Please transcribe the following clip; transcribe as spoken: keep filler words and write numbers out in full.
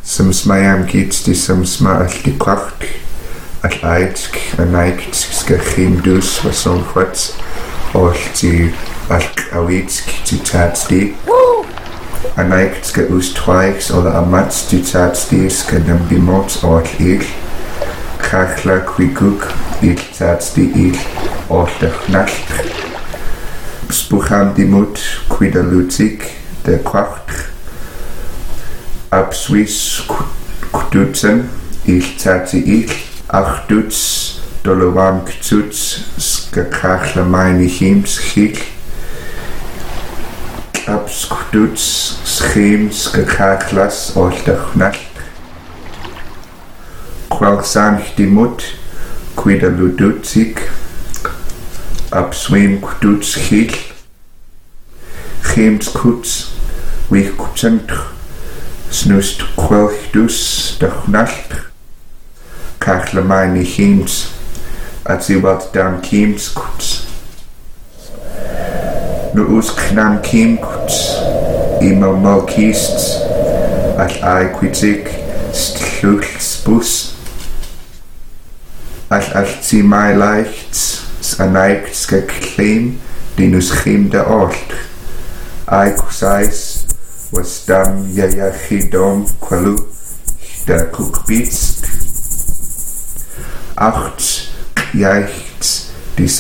Som smaam gids di som sma aldi quach al aidsk anaigt ska chimdus vason chwats ol ti alk awidsk ti tadsdi anaigt ska ustwaigs ola amats ti tadsdi ska nambimots ol il chachla quigug il tadsdi il ol dechnalch spucham dimut quidalutik de quach Abswiss Ktutzen, ich tate ich, ach duts, dolowam ktutz, skakachla meine hims chik, abs ktutz, schim, skakachlas, oltachnat, kwalsanch dimut, quida ludutzik, abswim ktutz chik, chims kutz, wich kutzentch, snust kwelchdus dechnalch kachla meine hims at sie wat dam kims kuts nu us knam kim kuts ima mal kists at ai quitik stluchs bus at at sie mai leichts anaigt ska claim dinus chim de ort ai kusais was dam yaya chidom kwalu der cookbeats acht yaich